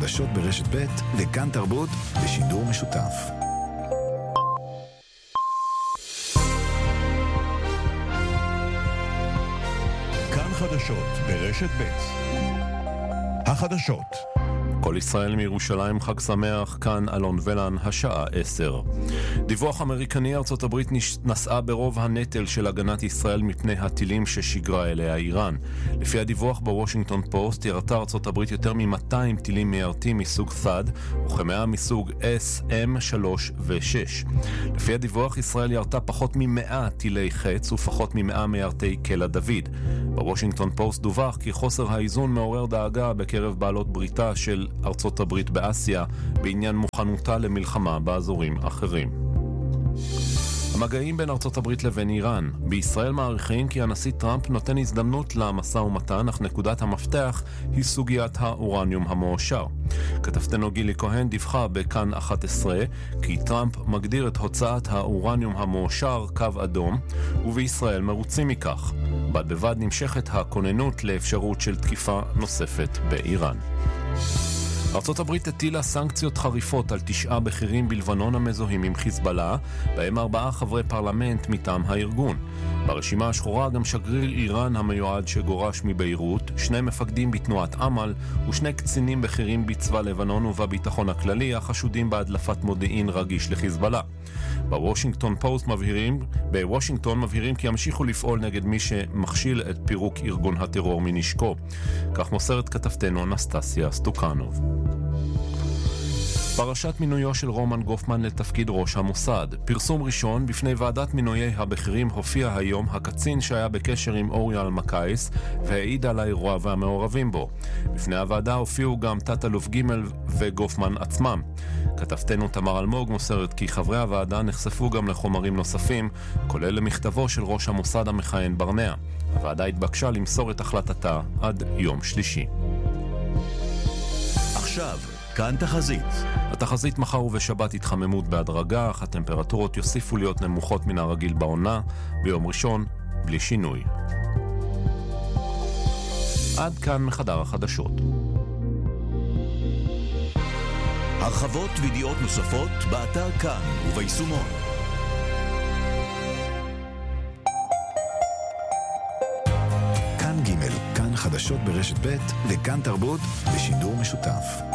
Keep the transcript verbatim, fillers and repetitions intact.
החדשות ברשת ב' וכאן תרבות בשידור משותף. כאן חדשות ברשת ב'. החדשות. כל ישראל מירושלים, חג שמח, כאן אלון ולן, השעה עשר. דיווח אמריקני, ארצות הברית נשאה ברוב הנטל של הגנת ישראל מפני הטילים ששיגרה אליה איראן. לפי הדיווח בוושינגטון פוסט, ירתה ארצות הברית יותר מ-מאתיים טילים מיירטים מסוג ת'אד, וכ-מאה מסוג אס אם שלוש ושש. לפי הדיווח, ישראל ירתה פחות מ-מאה טילי חץ ופחות מ-מאה מיירטי קלע דוד. בוושינגטון פוסט דווח כי חוסר האיזון מעורר דאגה בקרב בעלות בריתה של ארצות הברית באסיה בעניין מוכנותה למלחמה באזורים אחרים. המגעים בין ארצות הברית לבין איראן. בישראל מעריכים כי הנשיא טראמפ נותן הזדמנות למשא ומתן, אך נקודת המפתח היא סוגיית האורניום המועשר. כתבתנו גילי כהן דיווחה בכאן אחת עשרה כי טראמפ מגדיר את הוצאת האורניום המועשר קו אדום, ובישראל מרוצים מכך. בד בבד נמשכת הכוננות לאפשרות של תקיפה נוספת באיראן. ארצות הברית הטילה סנקציות חריפות על תשעה בכירים בלבנון המזוהים עם חיזבאללה, בהם ארבעה חברי פרלמנט מטעם הארגון. ברשימה השחורה גם שגריר איראן המיועד שגורש מביירות, שני מפקדים בתנועת אמל ושני קצינים בכירים בצבא לבנון ובביטחון הכללי החשודים בהדלפת מודיעין רגיש לחיזבאללה. בוושינגטון פוסט מבהירים, בוושינגטון מבהירים כי ימשיכו לפעול נגד מי שמכשיל את פירוק ארגון הטרור מנשקו. כך מוסרת כתבתנו אנסטסיה סטוקנוב. פרשת מינויו של רומן גופמן לתפקיד ראש המוסד. פרסום ראשון, בפני ועדת מינויי הבכירים הופיע היום הקצין שהיה בקשר עם אורי אלמקייס והעיד על האירוע והמעורבים בו. בפני הוועדה הופיעו גם תת-אלוף ג' וגופמן עצמם. כתבתנו תמר אלמוג מוסרת כי חברי הוועדה נחשפו גם לחומרים נוספים, כולל למכתבו של ראש המוסד המכהן ברנע. הוועדה התבקשה למסור את החלטתה עד יום שלישי. עכשיו כאן תחזית. התחזית מחר ובשבת התחממות בהדרגה, אך הטמפרטורות יוסיפו להיות נמוכות מן הרגיל בעונה, ביום ראשון בלי שינוי. עד כאן מחדר החדשות. הרחבות וידיעות נוספות באתר כאן וביישומון. כאן ג', כאן חדשות ברשת ב' וכאן תרבות בשידור משותף.